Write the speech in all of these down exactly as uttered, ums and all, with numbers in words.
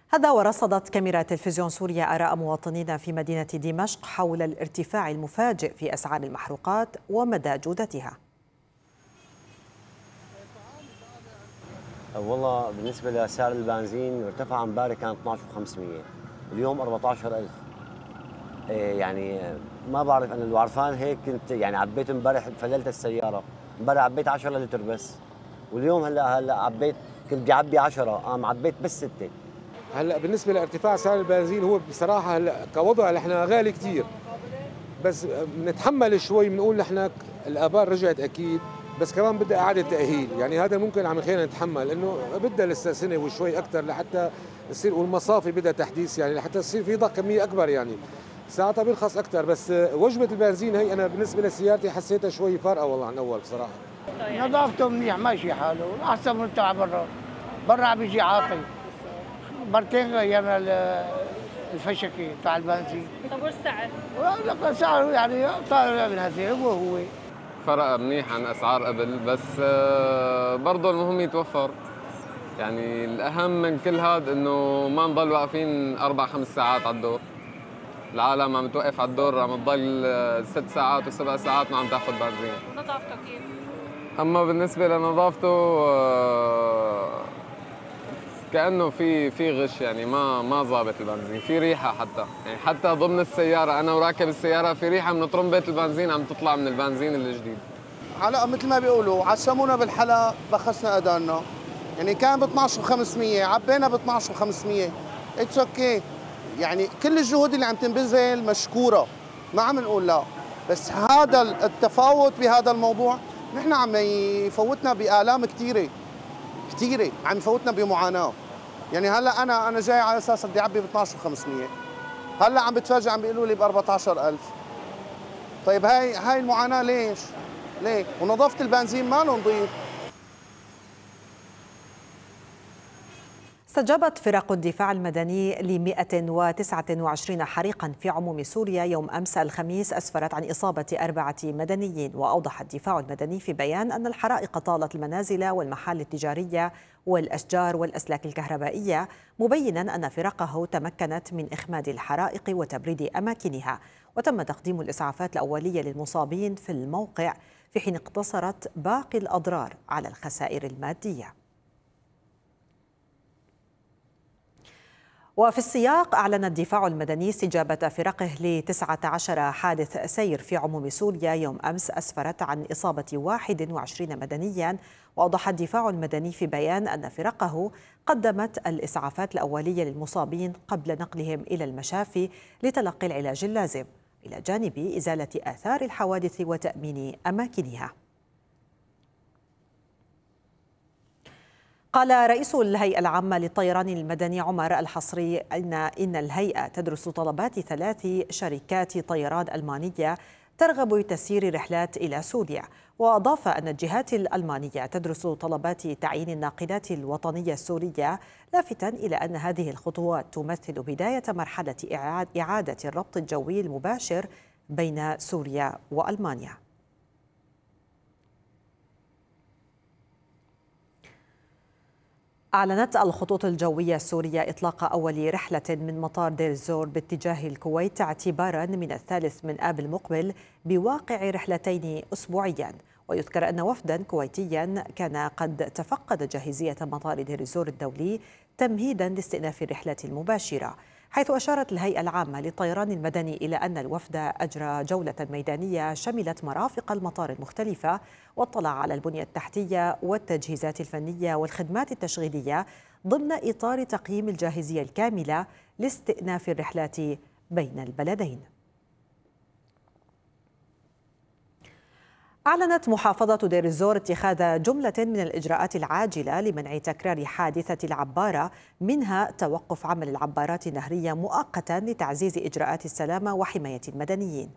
هذا ورصدت كاميرا تلفزيون سوريا آراء مواطنين في مدينة دمشق حول الارتفاع المفاجئ في أسعار المحروقات ومدى جودتها. والله بالنسبة لسعر البنزين ارتفع امبارح كان اثنعش وخمسمية، اليوم أربعطعش ألف. يعني ما بعرف انا لو عرفان هيك كنت يعني عبيت امبارح فللت السيارة، امبارح عبيت عشرة لتر بس، واليوم هلا هلا عبيت كنت بدي اعبي عشرة قام عبيت بس ستة. هلا بالنسبه لارتفاع سعر البنزين هو بصراحه هلا كوضع نحن غالي كثير، بس بنتحمل شوي، بنقول نحن الابار رجعت اكيد، بس كمان بدها اعاده تاهيل، يعني هذا ممكن عم يخلينا نتحمل انه بدها لسه سنه وشوي اكثر لحتى يصير، والمصافي بدها تحديث يعني لحتى يصير في ضخ كميه اكبر، يعني ساعتها بيرخص اكثر. بس وجبه البنزين هي انا بالنسبه لسيارتي حسيتها شوي فارقه والله عن اول بصراحه. نظافته منيح ماشي حاله احسن من تاع برا، برا عم يجي عاطل مرتين غيرنا الفشكي تاع البنزين. طب والسعر؟ لك سعره يعني طالع من هذه هو هو فرق منيح عن اسعار قبل، بس برضه المهم يتوفر. يعني الاهم من كل هذا انه ما نضل واقفين اربع خمس ساعات على الدور. العالم عم توقف على الدور، عم تضل ست ساعات وسبع ساعات ما عم تاخذ بنزين. نظافته كيف؟ اما بالنسبه لنظافته كأنه في في غش، يعني ما ما ظابط البنزين، في ريحة حتى، يعني حتى ضمن السيارة أنا وراكب السيارة في ريحة من طرمبة البنزين عم تطلع من البنزين الجديد. على مثل ما بيقولوا عسمونا بالحلا بخسنا أدانا، يعني كان ب اثنعش وخمسمية عبينا ب اثنعش وخمسمية، اتس اوكي، يعني كل الجهود اللي عم تنبذل مشكورة، ما عم نقول لا، بس هذا التفاوت بهذا الموضوع نحن عم يفوتنا بآلام كثيرة كثيرة، عم يفوتنا بمعاناة. يعني هلا انا انا جاي على اساس بدي اعبي ب اثنعش وخمسمية، هلا عم بتفاجئ عم بيقولوا لي ب أربعطعش ألف. طيب هاي هاي المعاناة ليش؟ ليه؟ ونظافة البنزين ما له نظيف. استجابت فرق الدفاع المدني ل مئة وتسعة وعشرين حريقا في عموم سوريا يوم أمس الخميس أسفرت عن إصابة أربعة مدنيين. وأوضح الدفاع المدني في بيان أن الحرائق طالت المنازل والمحال التجارية والأشجار والأسلاك الكهربائية، مبينا أن فرقه تمكنت من إخماد الحرائق وتبريد أماكنها، وتم تقديم الإسعافات الأولية للمصابين في الموقع، في حين اقتصرت باقي الأضرار على الخسائر المادية. وفي السياق أعلن الدفاع المدني استجابة فرقه ل تسعة عشر حادث سير في عموم سوريا يوم أمس أسفرت عن إصابة واحد وعشرين مدنياً. وأوضح الدفاع المدني في بيان أن فرقه قدمت الإسعافات الأولية للمصابين قبل نقلهم إلى المشافي لتلقي العلاج اللازم، إلى جانب إزالة آثار الحوادث وتأمين أماكنها. قال رئيس الهيئة العامة للطيران المدني عمر الحصري إن إن الهيئة تدرس طلبات ثلاث شركات طيران ألمانية ترغب بتسيير رحلات إلى سوريا. وأضاف أن الجهات الألمانية تدرس طلبات تعيين الناقلات الوطنية السورية، لافتا إلى أن هذه الخطوات تمثل بداية مرحلة إعادة الربط الجوي المباشر بين سوريا وألمانيا. أعلنت الخطوط الجوية السورية إطلاق أول رحلة من مطار دير الزور باتجاه الكويت اعتباراً من الثالث من آب المقبل، بواقع رحلتين أسبوعياً. ويذكر أن وفداً كويتياً كان قد تفقد جاهزية مطار دير الزور الدولي تمهيداً لاستئناف الرحلة المباشرة، حيث أشارت الهيئة العامة للطيران المدني إلى أن الوفد أجرى جولة ميدانية شملت مرافق المطار المختلفة، واطلع على البنية التحتية والتجهيزات الفنية والخدمات التشغيلية ضمن إطار تقييم الجاهزية الكاملة لاستئناف الرحلات بين البلدين. أعلنت محافظة دير الزور اتخاذ جملة من الإجراءات العاجلة لمنع تكرار حادثة العبارة، منها توقف عمل العبارات النهرية مؤقتا لتعزيز إجراءات السلامة وحماية المدنيين.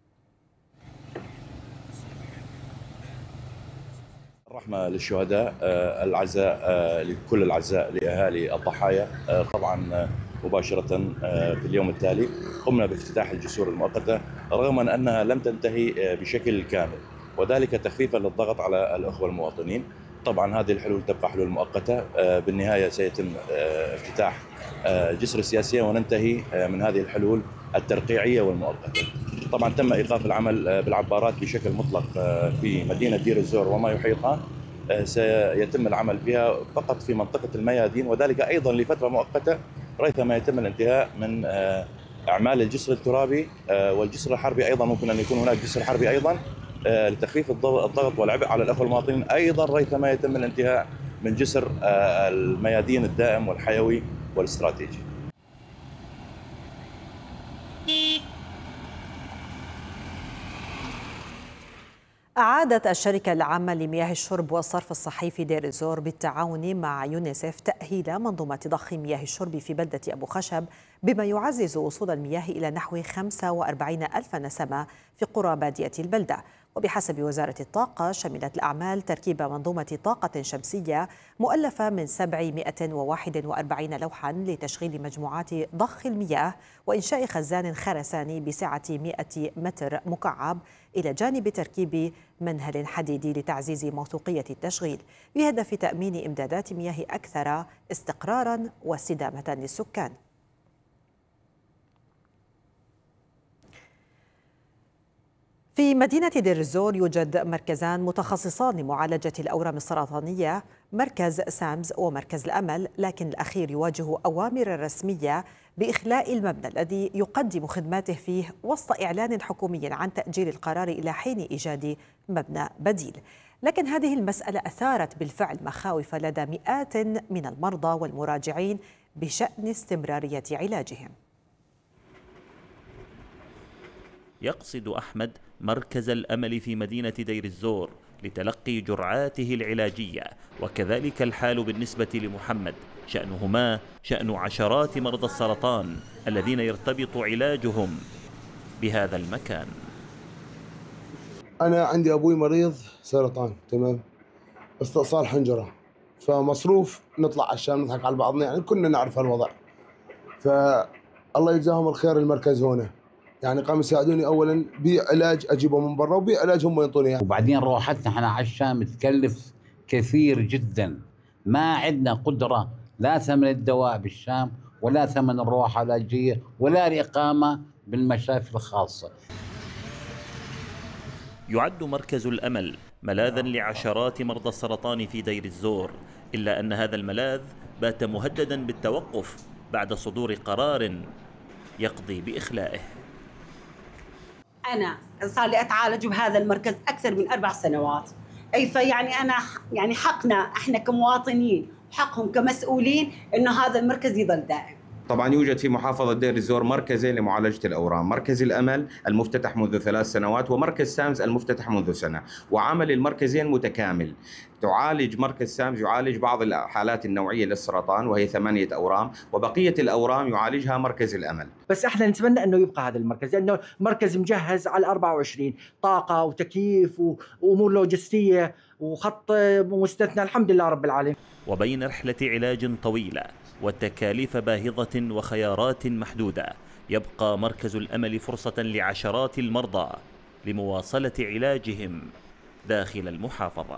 الرحمة للشهداء، العزاء لكل العزاء لأهالي الضحايا. طبعا مباشرة في اليوم التالي قمنا بافتتاح الجسور المؤقتة رغم أنها لم تنتهي بشكل كامل، وذلك تخفيفا للضغط على الأخوة المواطنين. طبعا هذه الحلول تبقى حلول مؤقتة، بالنهاية سيتم افتتاح جسر السياسية وننتهي من هذه الحلول الترقيعية والمؤقتة. طبعا تم إيقاف العمل بالعبارات بشكل مطلق في مدينة دير الزور وما يحيطها، سيتم العمل بها فقط في منطقة الميادين، وذلك أيضا لفترة مؤقتة ريثما يتم الانتهاء من أعمال الجسر الترابي والجسر الحربي. أيضا ممكن أن يكون هناك جسر حربي أيضا لتخفيف الضغط والعبء على الأخوة المواطنين، أيضا ريثما يتم الانتهاء من جسر الميادين الدائم والحيوي والاستراتيجي. أعادت الشركة العامة لمياه الشرب والصرف الصحي في دير الزور بالتعاون مع يونيسف تأهيل منظومة ضخ مياه الشرب في بلدة أبو خشب، بما يعزز وصول المياه إلى نحو خمسة وأربعين ألف نسمة في قرى بادية البلدة. وبحسب وزارة الطاقة شملت الأعمال تركيب منظومة طاقة شمسية مؤلفة من سبعمائة وواحد وأربعين لوحا لتشغيل مجموعات ضخ المياه وإنشاء خزان خرساني بسعة مائة متر مكعب، إلى جانب تركيب منهل حديدي لتعزيز موثوقية التشغيل بهدف تأمين إمدادات مياه أكثر استقراراً واستدامة للسكان. في مدينة دير الزور يوجد مركزان متخصصان لمعالجة الأورام السرطانية، مركز سامز ومركز الأمل، لكن الأخير يواجه أوامر رسمية بإخلاء المبنى الذي يقدم خدماته فيه وسط إعلان حكومي عن تأجيل القرار إلى حين إيجاد مبنى بديل. لكن هذه المسألة أثارت بالفعل مخاوف لدى مئات من المرضى والمراجعين بشأن استمرارية علاجهم. يقصد أحمد مركز الأمل في مدينة دير الزور لتلقي جرعاته العلاجية، وكذلك الحال بالنسبة لمحمد، شأنهما شأن عشرات مرضى السرطان الذين يرتبط علاجهم بهذا المكان. أنا عندي أبوي مريض سرطان، تمام، استئصال حنجرة، فمصروف نطلع على الشام نضحك على بعضنا، يعني كنا نعرف هالوضع. فالله يجزاهم الخير المركز هنا، يعني قاموا يساعدوني اولا بعلاج اجيبه من برا وبعلاج هم ينطوني اياه. وبعدين روحتنا احنا على الشام تكلف كثير جدا، ما عندنا قدره لا ثمن الدواء بالشام ولا ثمن الروحه العلاجيه ولا الاقامه بالمشافي الخاصه. يعد مركز الأمل ملاذا لعشرات مرضى السرطان في دير الزور، إلا أن هذا الملاذ بات مهددا بالتوقف بعد صدور قرار يقضي بإخلائه. أنا صار لي أتعالج بهذا المركز أكثر من أربع سنوات، أي فيعني أنا يعني حقنا إحنا كمواطنين وحقهم كمسؤولين إنه هذا المركز يظل دائم. طبعا يوجد في محافظة دير الزور مركزين لمعالجة الأورام، مركز الأمل المفتتح منذ ثلاث سنوات ومركز سامز المفتتح منذ سنة، وعمل المركزين متكامل. تعالج مركز سامز يعالج بعض الحالات النوعية للسرطان وهي ثمانية أورام، وبقية الأورام يعالجها مركز الأمل. بس احنا نتمنى انه يبقى هذا المركز، لانه مركز مجهز على أربعة وعشرين، طاقة وتكييف وأمور لوجستية وخط مستثنى، الحمد لله رب العالمين. وبين رحلة علاج طويلة وتكاليف باهظة وخيارات محدودة، يبقى مركز الأمل فرصة لعشرات المرضى لمواصلة علاجهم داخل المحافظة.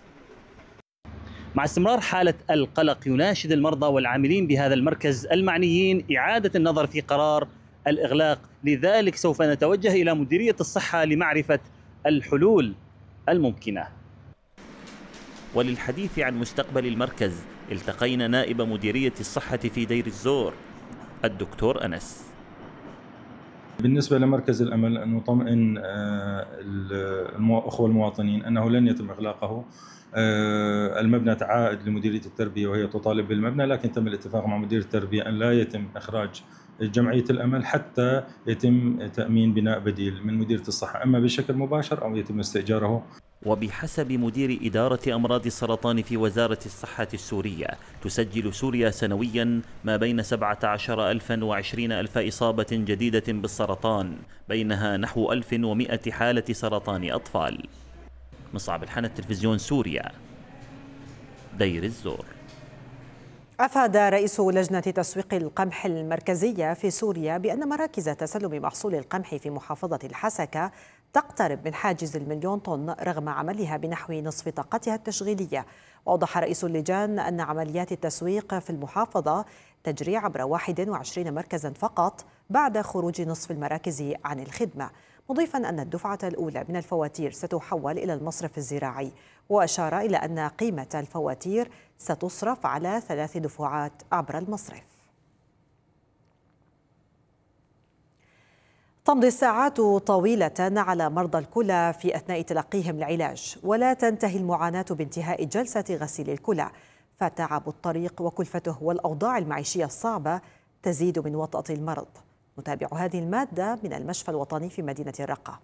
مع استمرار حالة القلق يناشد المرضى والعاملين بهذا المركز المعنيين إعادة النظر في قرار الإغلاق، لذلك سوف نتوجه إلى مديرية الصحة لمعرفة الحلول الممكنة. وللحديث عن مستقبل المركز التقينا نائب مديرية الصحة في دير الزور الدكتور أنس. بالنسبة لمركز الأمل أن نطمئن الأخوة المواطنين أنه لن يتم إغلاقه. المبنى تعائد لمديرية التربية وهي تطالب بالمبنى، لكن تم الاتفاق مع مدير التربية أن لا يتم إخراج جمعية الأمل حتى يتم تأمين بناء بديل من مديرية الصحة، أما بشكل مباشر أو يتم استئجاره. وبحسب مدير إدارة أمراض السرطان في وزارة الصحة السورية، تسجل سوريا سنويا ما بين سبعة عشر ألفا وعشرين ألف إصابة جديدة بالسرطان، بينها نحو ألف ومئة حالة سرطان أطفال. مصعب الحنة، تلفزيون سوريا، دير الزور. أفاد رئيس لجنة تسويق القمح المركزية في سوريا بأن مراكز تسلم محصول القمح في محافظة الحسكة تقترب من حاجز المليون طن رغم عملها بنحو نصف طاقتها التشغيلية، وأوضح رئيس اللجان أن عمليات التسويق في المحافظة تجري عبر واحد وعشرين مركزا فقط بعد خروج نصف المراكز عن الخدمة، مضيفا أن الدفعة الأولى من الفواتير ستحول إلى المصرف الزراعي، وأشار إلى أن قيمة الفواتير ستصرف على ثلاث دفعات عبر المصرف. تمضي الساعات طويلة على مرضى الكلى في أثناء تلقيهم العلاج، ولا تنتهي المعاناة بانتهاء جلسة غسيل الكلى، فتعب الطريق وكلفته والأوضاع المعيشية الصعبة تزيد من وطأة المرض. نتابع هذه المادة من المشفى الوطني في مدينة الرقة.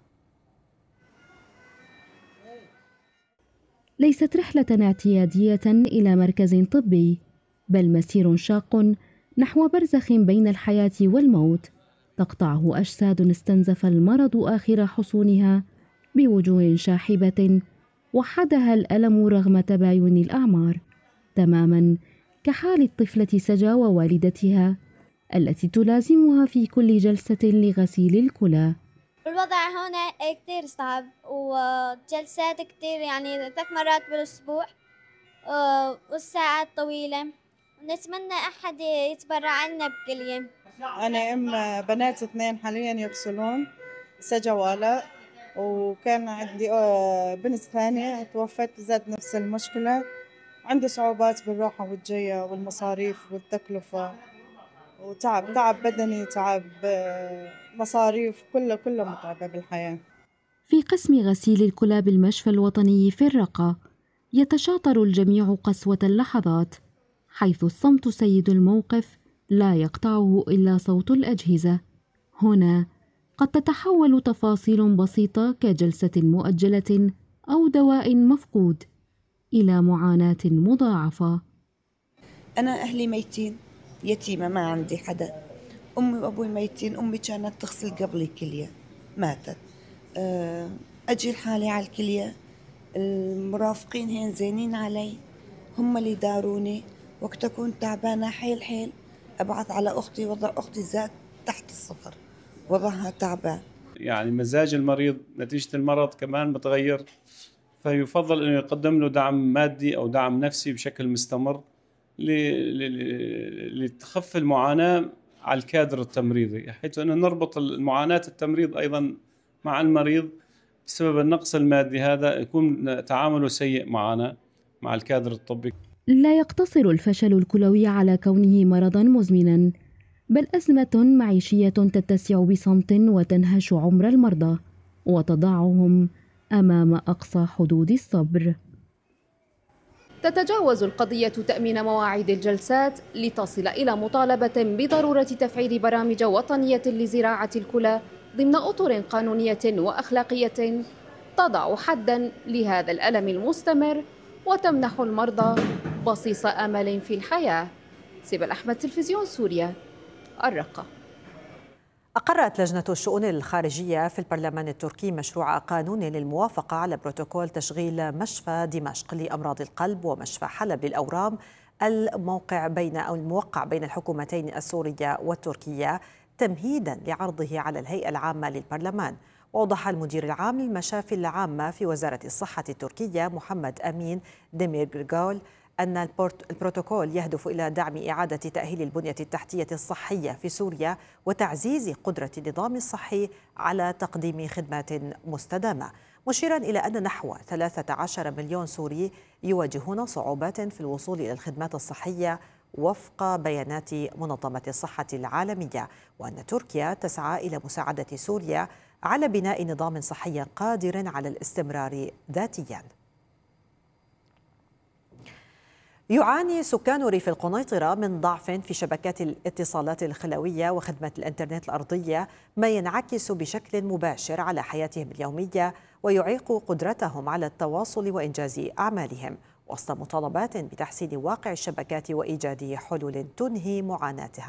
ليست رحلة اعتيادية إلى مركز طبي، بل مسير شاق نحو برزخ بين الحياة والموت تقطعه أجساد استنزف المرض آخر حصونها بوجوه شاحبة وحدها الألم رغم تباين الأعمار، تماما كحال الطفلة سجا ووالدتها التي تلازمها في كل جلسة لغسيل الكلى. الوضع هنا كتير صعب وجلسات كتير، يعني ثلاث مرات بالأسبوع والساعات طويلة، ونتمنى أحد يتبرع لنا بكلية. أنا أم بنات اثنين حاليا يغسلون، سجا ولا، وكان عندي بنت ثانية توفت زاد نفس المشكلة. عندي صعوبات بالروحة والجية والمصاريف والتكلفة وتعب تعب بدني، تعب مصاريف، كله كله متعبة بالحياة. في قسم غسيل الكلى بالمشفى الوطني في الرقة يتشاطر الجميع قسوة اللحظات، حيث الصمت سيد الموقف لا يقطعه إلا صوت الأجهزة. هنا قد تتحول تفاصيل بسيطة كجلسة مؤجلة أو دواء مفقود إلى معاناة مضاعفة. أنا أهلي ميتين، يتيمة، ما عندي حدا. أمي وأبوي ميتين، أمي كانت تغسل قبلي كلية، ماتت. أجي لحالي على الكلية، المرافقين هين زينين علي، هم اللي داروني. وقت أكون تعبانة حيل حيل أبعث على أختي، وضع أختي زاد تحت الصفر، وضعها تعبان. يعني مزاج المريض نتيجة المرض كمان متغير، فيفضل أنه يقدم له دعم مادي أو دعم نفسي بشكل مستمر لتخفف المعاناة على الكادر التمريضي، حيث أنه نربط المعاناة التمريض أيضا مع المريض بسبب النقص المادي، هذا يكون تعامله سيء معنا مع الكادر الطبي. لا يقتصر الفشل الكلوي على كونه مرضا مزمنا، بل أزمة معيشية تتسع بصمت وتنهش عمر المرضى وتضعهم أمام أقصى حدود الصبر. تتجاوز القضية تأمين مواعيد الجلسات لتصل إلى مطالبة بضرورة تفعيل برامج وطنية لزراعة الكلى ضمن أطر قانونية وأخلاقية تضع حداً لهذا الألم المستمر وتمنح المرضى بصيص أمل في الحياة. سيبل أحمد، تلفزيون سوريا، الرقة. أقرت لجنة الشؤون الخارجية في البرلمان التركي مشروع قانون للموافقة على بروتوكول تشغيل مشفى دمشق لأمراض القلب ومشفى حلب للأورام الموقع بين أو الموقع بين الحكومتين السورية والتركية، تمهيدا لعرضه على الهيئة العامة للبرلمان. وأوضح المدير العام للمشافي العامة في وزارة الصحة التركية محمد أمين ديميرغول أن البروتوكول يهدف إلى دعم إعادة تأهيل البنية التحتية الصحية في سوريا وتعزيز قدرة النظام الصحي على تقديم خدمات مستدامة، مشيرا إلى أن نحو ثلاثة عشر مليون سوري يواجهون صعوبات في الوصول إلى الخدمات الصحية وفق بيانات منظمة الصحة العالمية، وأن تركيا تسعى إلى مساعدة سوريا على بناء نظام صحي قادر على الاستمرار ذاتيا. يعاني سكان ريف القنيطرة من ضعف في شبكات الاتصالات الخلوية وخدمة الإنترنت الأرضية، ما ينعكس بشكل مباشر على حياتهم اليومية ويعيق قدرتهم على التواصل وإنجاز أعمالهم، وسط مطالبات بتحسين واقع الشبكات وإيجاد حلول تنهي معاناتهم.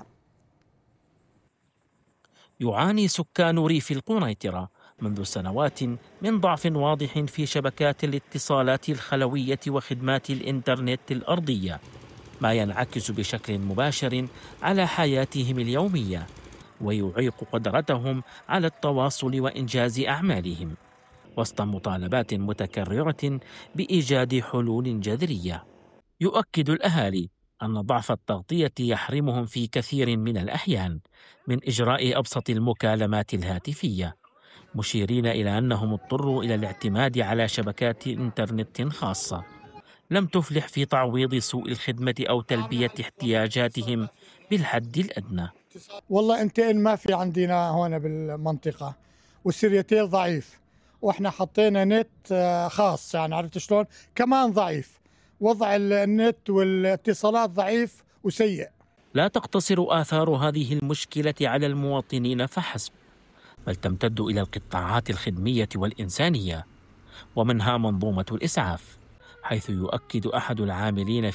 يعاني سكان ريف القنيطرة منذ سنوات من ضعف واضح في شبكات الاتصالات الخلوية وخدمات الإنترنت الأرضية، ما ينعكس بشكل مباشر على حياتهم اليومية ويعيق قدرتهم على التواصل وإنجاز أعمالهم، وسط مطالبات متكررة بإيجاد حلول جذرية. يؤكد الأهالي أن ضعف التغطية يحرمهم في كثير من الأحيان من إجراء أبسط المكالمات الهاتفية، مشيرين إلى أنهم اضطروا إلى الاعتماد على شبكات إنترنت خاصة لم تفلح في تعويض سوء الخدمة أو تلبية احتياجاتهم بالحد الأدنى. والله انتقل ما في عندنا هون بالمنطقة، والسريتيل ضعيف، واحنا حطينا نت خاص، يعني عرفت شلون كمان ضعيف، وضع النت والاتصالات ضعيف وسيء. لا تقتصر آثار هذه المشكلة على المواطنين فحسب، بل تمتد إلى القطاعات الخدمية والإنسانية، ومنها منظومة الإسعاف، حيث يؤكد أحد العاملين